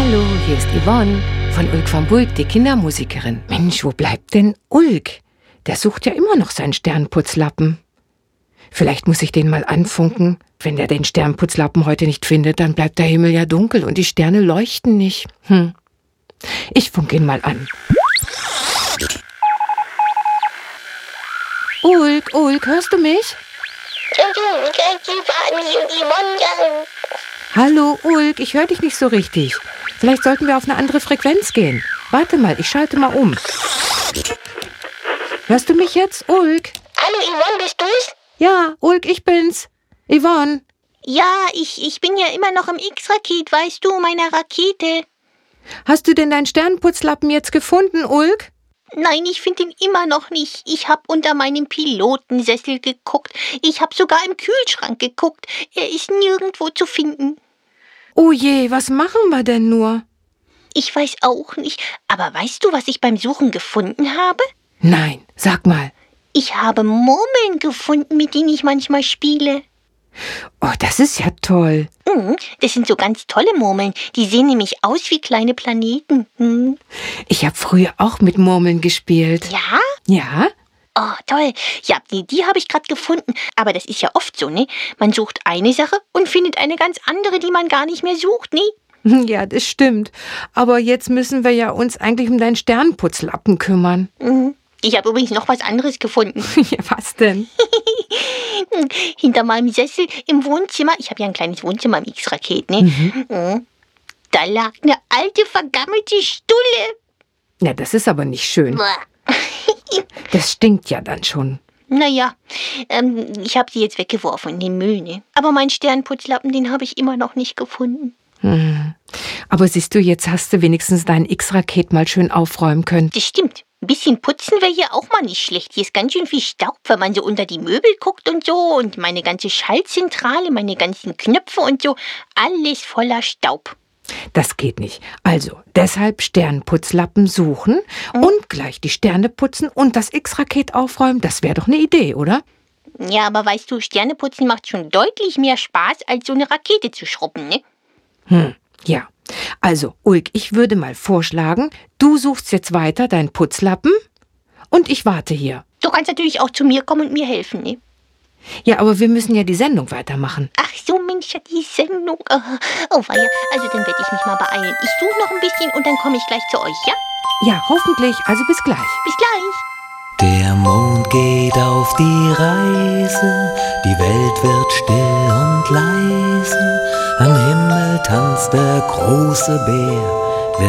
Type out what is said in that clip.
Hallo, hier ist Yvonne von Ulk van Buik, die Kindermusikerin. Mensch, wo bleibt denn Ulk? Der sucht ja immer noch seinen Sternputzlappen. Vielleicht muss ich den mal anfunken. Wenn der den Sternputzlappen heute nicht findet, dann bleibt der Himmel ja dunkel und die Sterne leuchten nicht. Ich funke ihn mal an. Ulk, hörst du mich? Hallo, Ulk, ich höre dich nicht so richtig. Vielleicht sollten wir auf eine andere Frequenz gehen. Warte mal, ich schalte mal um. Hörst du mich jetzt, Ulk? Hallo Yvonne, bist du's? Ja, Ulk, ich bin's. Yvonne. Ja, ich bin ja immer noch im X-Raket, weißt du, meiner Rakete. Hast du denn deinen Sternputzlappen jetzt gefunden, Ulk? Nein, ich finde ihn immer noch nicht. Ich habe unter meinem Pilotensessel geguckt. Ich habe sogar im Kühlschrank geguckt. Er ist nirgendwo zu finden. Oh je, was machen wir denn nur? Ich weiß auch nicht. Aber weißt du, was ich beim Suchen gefunden habe? Nein, sag mal. Ich habe Murmeln gefunden, mit denen ich manchmal spiele. Oh, das ist ja toll. Das sind so ganz tolle Murmeln. Die sehen nämlich aus wie kleine Planeten. Ich habe früher auch mit Murmeln gespielt. Ja? Ja? Oh, toll. Ja, die habe ich gerade gefunden. Aber das ist ja oft so, ne? Man sucht eine Sache und findet eine ganz andere, die man gar nicht mehr sucht, ne? Ja, das stimmt. Aber jetzt müssen wir ja uns eigentlich um deinen Sternputzlappen kümmern. Ich habe übrigens noch was anderes gefunden. Ja, was denn? Hinter meinem Sessel im Wohnzimmer. Ich habe ja ein kleines Wohnzimmer im X-Raket, ne? Da lag eine alte, vergammelte Stulle. Ja, das ist aber nicht schön. Das stinkt ja dann schon. Naja, ich habe sie jetzt weggeworfen in den Müll, ne? Aber meinen Sternputzlappen, den habe ich immer noch nicht gefunden. Aber siehst du, jetzt hast du wenigstens dein X-Raket mal schön aufräumen können. Das stimmt. Ein bisschen putzen wäre hier auch mal nicht schlecht. Hier ist ganz schön viel Staub, wenn man so unter die Möbel guckt und so. Und meine ganze Schaltzentrale, meine ganzen Knöpfe und so. Alles voller Staub. Das geht nicht. Also, deshalb Sternputzlappen suchen und gleich die Sterne putzen und das X-Raket aufräumen. Das wäre doch eine Idee, oder? Ja, aber weißt du, Sterneputzen macht schon deutlich mehr Spaß, als so eine Rakete zu schrubben, ne? Ja. Also, Ulk, ich würde mal vorschlagen, du suchst jetzt weiter deinen Putzlappen und ich warte hier. Du kannst natürlich auch zu mir kommen und mir helfen, ne? Ja, aber wir müssen ja die Sendung weitermachen. Ach so, Mensch, ja, die Sendung. Oh, weia. Also, dann werde ich mich mal beeilen. Ich suche noch ein bisschen und dann komme ich gleich zu euch, ja? Ja, hoffentlich. Also bis gleich. Bis gleich. Der Mond geht auf die Reise, die Welt wird still und leise, am Himmel tanzt der große Bär